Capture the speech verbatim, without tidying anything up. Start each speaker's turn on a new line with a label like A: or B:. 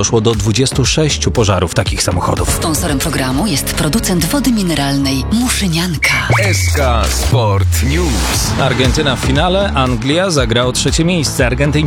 A: doszło do dwudziestu sześciu pożarów takich samochodów.
B: Sponsorem programu jest producent wody mineralnej Muszynianka.
C: S K Sport News.
A: Argentyna w finale, Anglia zagra o trzecie miejsce. Argentyńczycy